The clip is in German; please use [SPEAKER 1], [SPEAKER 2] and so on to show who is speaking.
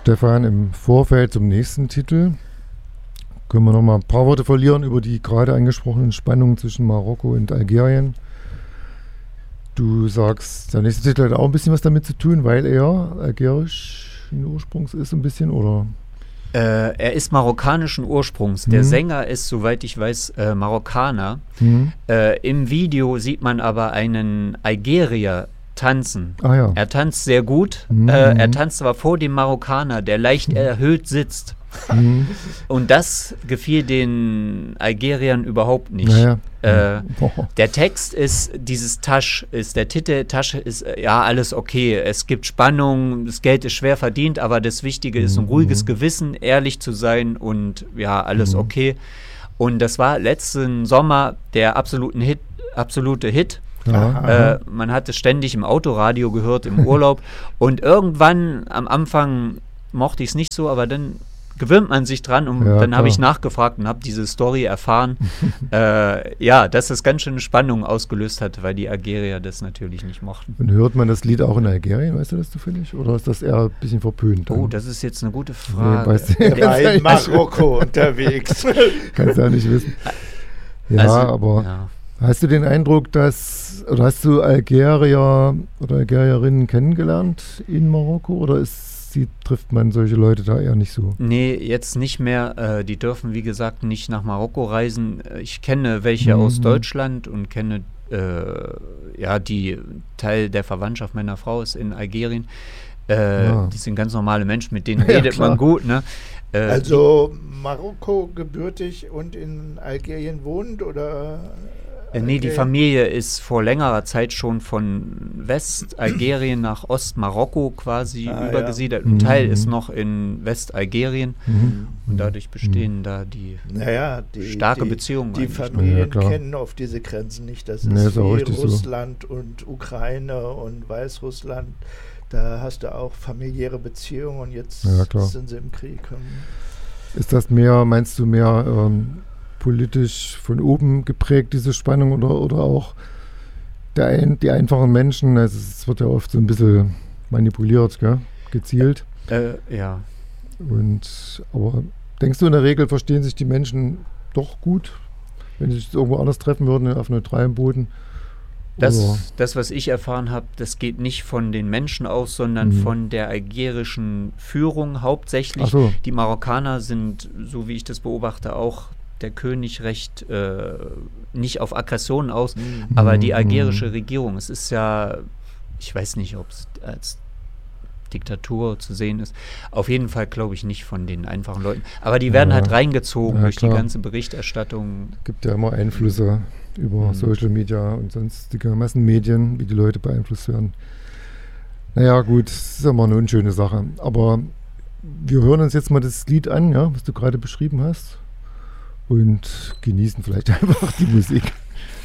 [SPEAKER 1] Stefan, im Vorfeld zum nächsten Titel können wir noch mal ein paar Worte verlieren über die gerade angesprochenen Spannungen zwischen Marokko und Algerien. Du sagst, der nächste Titel hat auch ein bisschen was damit zu tun, weil er algerischen Ursprungs ist, ein bisschen, oder?
[SPEAKER 2] Er ist marokkanischen Ursprungs. Der Sänger ist, soweit ich weiß, Marokkaner. Im Video sieht man aber einen Algerier tanzen.
[SPEAKER 1] Ah, ja.
[SPEAKER 2] Er tanzt sehr gut. Er tanzt aber vor dem Marokkaner, der leicht erhöht sitzt. Und das gefiel den Algeriern überhaupt nicht.
[SPEAKER 1] Naja.
[SPEAKER 2] Der Text ist, dieses Tasch ist, der Titel Tasch ist, ja, alles okay. Es gibt Spannung, das Geld ist schwer verdient, aber das Wichtige ist ein ruhiges Gewissen, ehrlich zu sein und ja, alles okay. Und das war letzten Sommer der absolute Hit. Man hat es ständig im Autoradio gehört, im Urlaub. Und irgendwann am Anfang mochte ich es nicht so, aber dann gewöhnt man sich dran und dann habe ich nachgefragt und habe diese Story erfahren, dass es ganz schöne Spannung ausgelöst hat, weil die Algerier das natürlich nicht mochten.
[SPEAKER 1] Und hört man das Lied auch in Algerien, weißt du das zufällig? Oder ist das eher ein bisschen verpönt?
[SPEAKER 2] Oh, das ist jetzt eine gute Frage.
[SPEAKER 3] Nee, weißt du, er war in Marokko unterwegs.
[SPEAKER 1] Kannst du ja nicht wissen. Ja, also, aber hast du den Eindruck, oder hast du Algerier oder Algerierinnen kennengelernt in Marokko, oder trifft man solche Leute da eher nicht so?
[SPEAKER 2] Nee, jetzt nicht mehr. Die dürfen, wie gesagt, nicht nach Marokko reisen. Ich kenne welche aus Deutschland und kenne, die Teil der Verwandtschaft meiner Frau ist in Algerien. Die sind ganz normale Menschen, mit denen redet man gut. Ne?
[SPEAKER 3] Also Marokko gebürtig und in Algerien wohnt, oder?
[SPEAKER 2] Nee, die Familie ist vor längerer Zeit schon von Westalgerien nach Ostmarokko quasi übergesiedelt. Ein Teil ist noch in Westalgerien und dadurch bestehen da die starke Beziehungen.
[SPEAKER 3] Die Familien kennen oft diese Grenzen nicht. Das ist wie Russland und Ukraine und Weißrussland. Da hast du auch familiäre Beziehungen und jetzt sind sie im Krieg.
[SPEAKER 1] Ist das meinst du mehr politisch von oben geprägt, diese Spannung, oder auch die einfachen Menschen? Also es wird ja oft so ein bisschen manipuliert, gell? Gezielt.
[SPEAKER 2] Ja.
[SPEAKER 1] Aber denkst du, in der Regel verstehen sich die Menschen doch gut, wenn sie sich irgendwo anders treffen würden, auf neutralem Boden?
[SPEAKER 2] Das, was ich erfahren habe, das geht nicht von den Menschen aus, sondern von der algerischen Führung hauptsächlich.
[SPEAKER 1] So.
[SPEAKER 2] Die Marokkaner sind, so wie ich das beobachte, auch der König recht nicht auf Aggressionen aus, aber die algerische Regierung, es ist ja, ich weiß nicht, ob es als Diktatur zu sehen ist, auf jeden Fall glaube ich nicht von den einfachen Leuten, aber die werden halt reingezogen durch die ganze Berichterstattung.
[SPEAKER 1] Es gibt ja immer Einflüsse über Social Media und sonstige Massenmedien, wie die Leute beeinflusst werden. Naja gut, das ist immer eine unschöne Sache, aber wir hören uns jetzt mal das Lied an, was du gerade beschrieben hast. Und genießen vielleicht einfach die Musik.